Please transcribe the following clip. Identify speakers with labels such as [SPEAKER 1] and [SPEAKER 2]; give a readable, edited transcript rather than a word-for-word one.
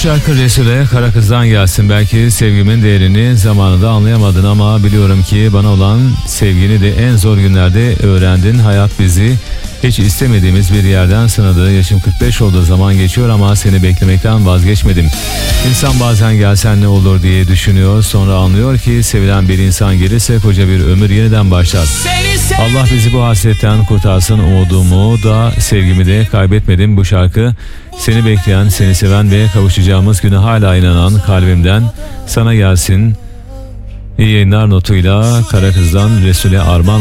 [SPEAKER 1] şarkı Resul'e Kara Kız'dan gelsin. Belki sevgimin değerini zamanında anlayamadın ama biliyorum ki bana olan sevgini de en zor günlerde öğrendin. Hayat bizi hiç istemediğimiz bir yerden sınadı. Yaşım 45 olduğu zaman geçiyor ama seni beklemekten vazgeçmedim. İnsan bazen gelsen ne olur diye düşünüyor. Sonra anlıyor ki sevilen bir insan gelirse koca bir ömür yeniden başlar. Allah bizi bu hasretten kurtarsın. Umudumu da sevgimi de kaybetmedim. Bu şarkı seni bekleyen, seni seven ve kavuşacağımız güne hala inanan kalbimden sana gelsin. İyi yayınlar notuyla Kara Kız'dan Resul'e armağan.